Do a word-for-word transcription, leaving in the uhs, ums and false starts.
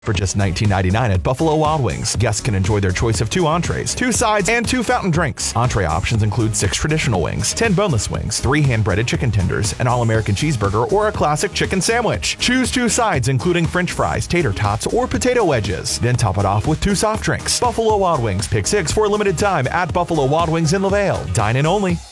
For just nineteen ninety-nine at Buffalo Wild Wings, guests can enjoy their choice of two entrees, two sides, and two fountain drinks. Entree options include six traditional wings, ten boneless wings, three hand-breaded chicken tenders, an all-American cheeseburger, or a classic chicken sandwich. Choose two sides, including french fries, tater tots, or potato wedges. Then top it off with two soft drinks. Buffalo Wild Wings, Pick six for a limited time at Buffalo Wild Wings in LaVale. Dine in only.